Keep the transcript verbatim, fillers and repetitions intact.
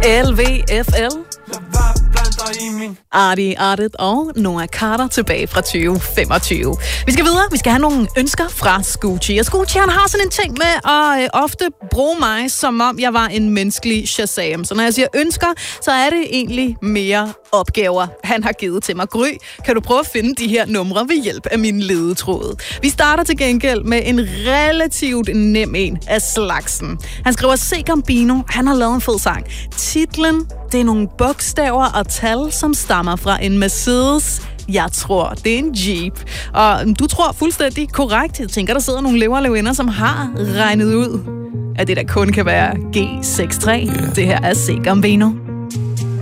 L V F L. Artie Artet og Noah Carter tilbage fra tyve femogtyve. Vi skal videre. Vi skal have nogle ønsker fra Scoochie. Og Scoochie, han har sådan en ting med at øh, ofte bruge mig, som om jeg var en menneskelig Shazam. Så når jeg siger ønsker, så er det egentlig mere opgaver, han har givet til mig. Gry, kan du prøve at finde de her numre ved hjælp af mine ledetråde? Vi starter til gengæld med en relativt nem en af slagsen. Han skriver, Se Gambino, han har lavet en fed sang. Titlen, det er nogle bogstaver og tal, som stammer fra en Mercedes. Jeg tror, det er en Jeep. Og du tror fuldstændig korrekt. Jeg tænker, der sidder nogle lever og levinder, som har regnet ud, at det der kun kan være G seks tre. Yeah. Det her er Se Gambino.